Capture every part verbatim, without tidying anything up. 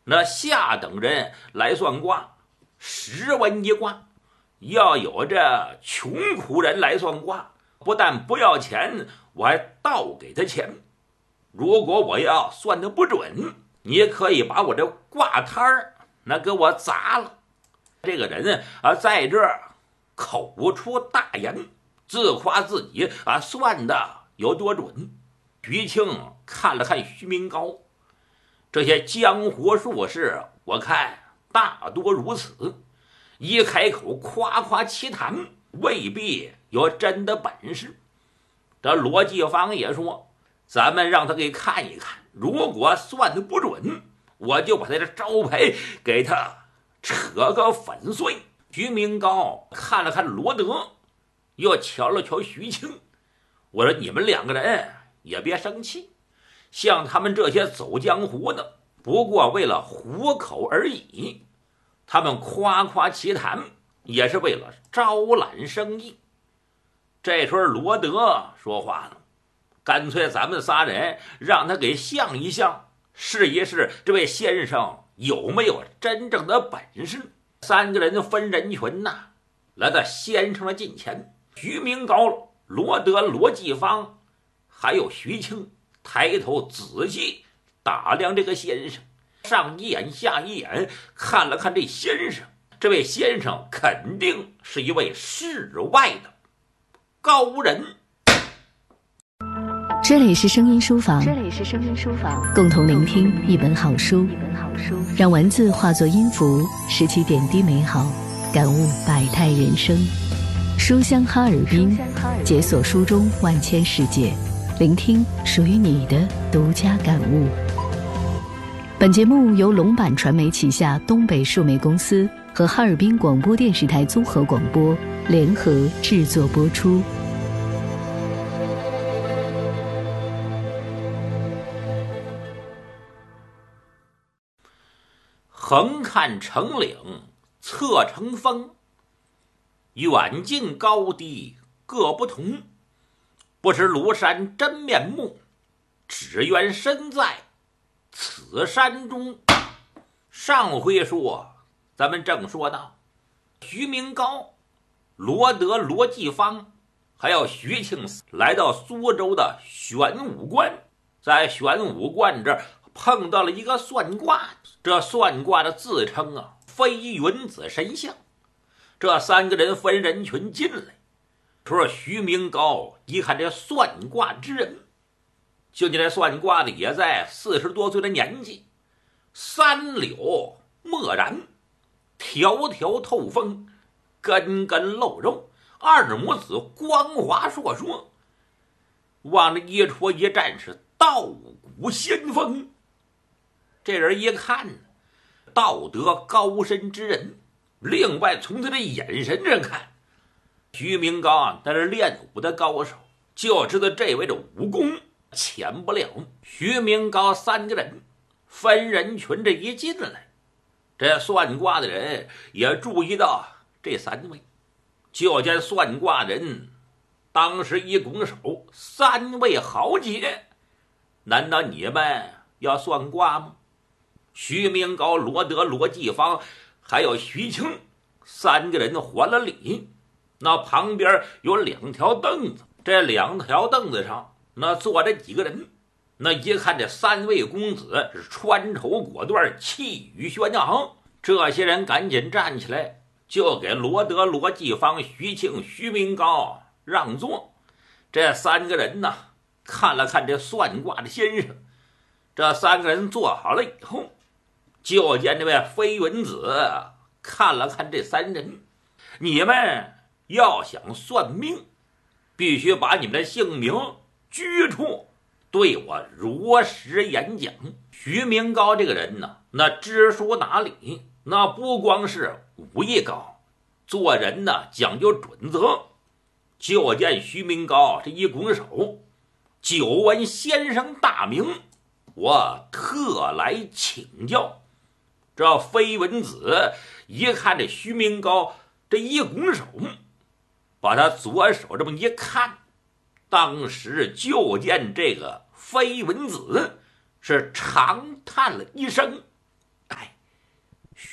那下等人来算卦，十文一卦；要有这穷苦人来算卦，不但不要钱，我还倒给他钱。如果我要算得不准，你可以把我这卦摊儿那给我砸了。这个人啊，在这儿口出大言，自夸自己啊算的有多准。徐庆看了看徐明高，这些江湖术士，我看大多如此，一开口夸夸其谈，未必有真的本事。这罗继芳也说，咱们让他给看一看，如果算得不准，我就把他的招牌给他扯个粉碎。徐明高看了看罗德，又瞧了瞧徐庆，我说你们两个人也别生气，像他们这些走江湖的，不过为了糊口而已，他们夸夸其谈也是为了招揽生意。这时候罗德说话了，干脆咱们仨人让他给相一相，试一试这位先生有没有真正的本事。三个人分人群呐、啊，来到先生的近前。徐明高、罗德、罗继芳还有徐庆抬头仔细打量这个先生，上一眼下一眼看了看这先生。这位先生肯定是一位世外的高人。 这里是声音书房，这里是声音书房，共同聆听一本好书，一本好书，让文字化作音符，拾起点滴美好，感悟百态人生。书香哈尔滨，解锁书中万千世界，聆听属于你的独家感悟。本节目由龙版传媒旗下东北数媒公司和哈尔滨广播电视台综合广播联合制作播出。 横看成岭侧成峰，远近高低各不同，不识庐山真面目，只缘身在此山中。上回说咱们正说到徐明高、罗德、罗继芳还有徐庆来到苏州的玄武观，在玄武观这儿碰到了一个算卦，这算卦的自称啊飞云子神像。这三个人分人群进来，说徐明高一看这算卦之人，就你这算卦的也在四十多岁的年纪，三绺墨然，条条透风，根根露肉，二母子光华硕硕，往这一戳一站是道骨仙风。这人一看道德高深之人，另外从他的眼神上看，徐明高啊那是练武的高手，就知道这位的武功浅不了。徐明高三个人分人群这一进来，这算卦的人也注意到这三位，就见算卦人当时一拱手，三位豪杰，难道你们要算卦吗？徐明高、罗德、罗继芳还有徐庆三个人还了礼。那旁边有两条凳子，这两条凳子上那坐着几个人。那一看这三位公子是穿绸裹缎，气宇轩昂，这些人赶紧站起来，就给罗德、罗继芳、徐庆、徐明高让座。这三个人呢看了看这算卦的先生，这三个人坐好了以后，就见这位飞云子看了看这三人，你们要想算命，必须把你们的姓名居处对我如实演讲。徐明高这个人呢，那知书达理，那不光是武艺高，做人呢讲究准则。就见徐明高这一拱手，久闻先生大名，我特来请教。这飞云子一看这徐明高这一拱手，把他左手这么一看，当时就见这个飞云子是长叹了一声，哎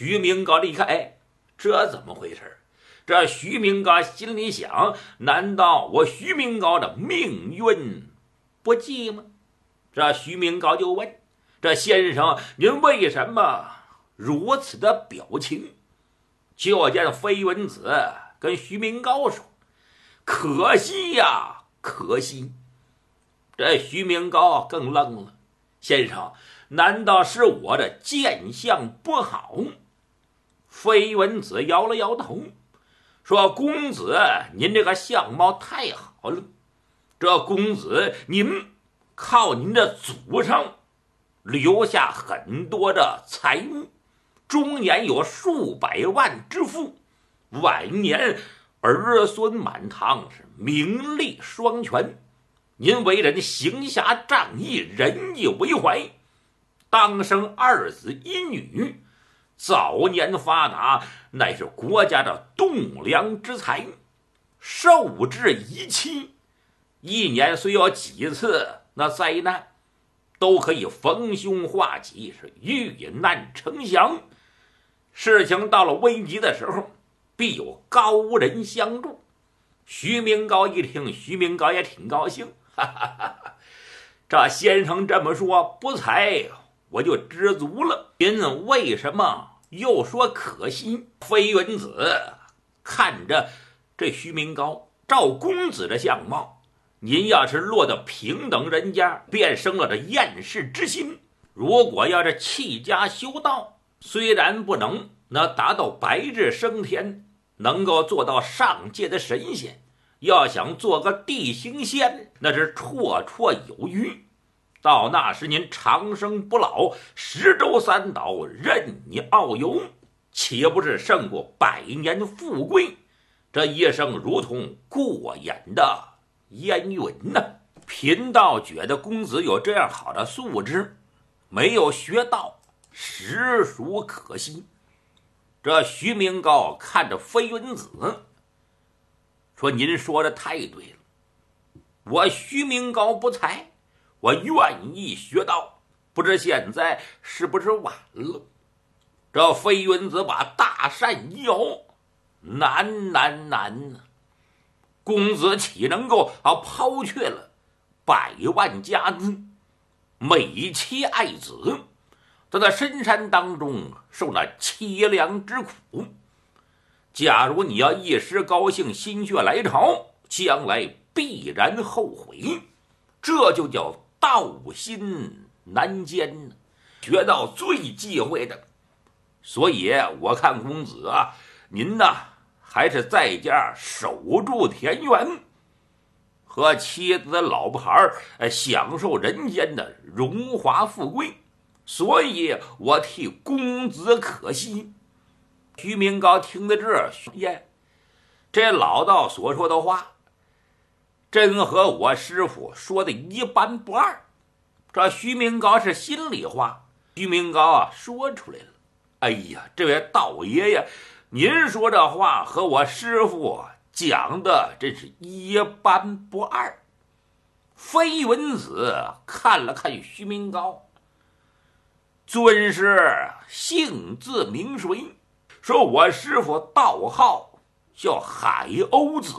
徐明高一看，哎，这怎么回事？这徐明高心里想，难道我徐明高的命运不济吗？这徐明高就问，这先生您为什么如此的表情？就见飞云子跟徐明高说，可惜呀，可惜。这徐明高更愣了，先生，难道是我的见相不好？飞云子摇了摇头，说，公子您这个相貌太好了，这公子您靠您的祖上留下很多的财物，中年有数百万之富，晚年儿孙满堂，是名利双全。您为人行侠仗义，仁义为怀，当生二子一女，早年发达，乃是国家的栋梁之才，受制遗妻，一年虽有几次那灾难，都可以逢凶化吉，是遇难成祥。事情到了危急的时候，必有高人相助。徐明高一听，徐明高也挺高兴，哈哈哈哈，这先生这么说，不才我就知足了。您为什么又说可惜？飞云子看着这徐明高，照公子的相貌，您要是落到平等人家，便生了这厌世之心。如果要是弃家修道，虽然不能那达到白日升天，能够做到上界的神仙，要想做个地行仙，那是绰绰有余。到那时您长生不老，十洲三岛任你遨游，岂不是胜过百年富贵？这一生如同过眼的烟云呢。贫道觉得公子有这样好的素质，没有学道，实属可惜。这徐明高看着飞云子说，您说的太对了，我徐明高不才，我愿意学道，不知现在是不是晚了？这飞云子把大扇一摇，难难难呢！公子岂能够啊抛却了百万家资，美妻爱子，在那深山当中受那凄凉之苦？假如你要一时高兴，心血来潮，将来必然后悔，这就叫道心难坚呢。学到最忌讳的，所以我看公子啊，您呢还是在家守住田园，和妻子老婆孩享受人间的荣华富贵，所以我替公子可惜。徐明高听得这耶，这老道所说的话，真和我师傅说的一般不二。这徐明高是心里话，徐明高啊说出来了。哎呀，这位道爷爷，您说这话和我师傅讲的真是一般不二。飞云子看了看徐明高，尊师姓字名谁？说我师傅道号叫海鸥子。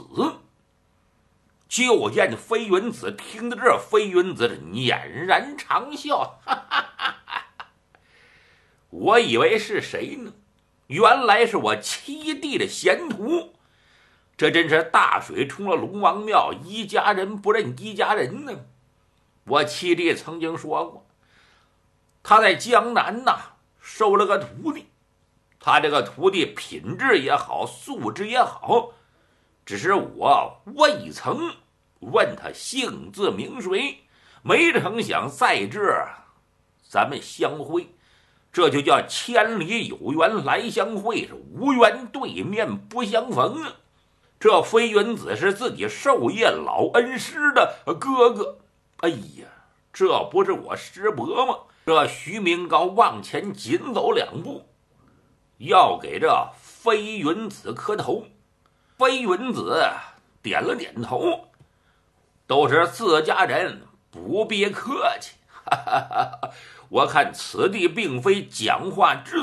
就见飞云子听到这，飞云子俨然长笑，哈哈哈哈，我以为是谁呢？原来是我七弟的贤徒。这真是大水冲了龙王庙，一家人不认一家人呢。我七弟曾经说过，他在江南呐收了个徒弟，他这个徒弟品质也好，素质也好，只是我未曾问他姓字名谁，没成想在这咱们相会，这就叫千里有缘来相会，是无缘对面不相逢啊。这飞云子是自己授业老恩师的哥哥，哎呀，这不是我师伯吗？这徐明高往前紧走两步，要给这飞云子磕头。飞云子点了点头，都是自家人，不必客气。哈哈哈，我看此地并非讲话之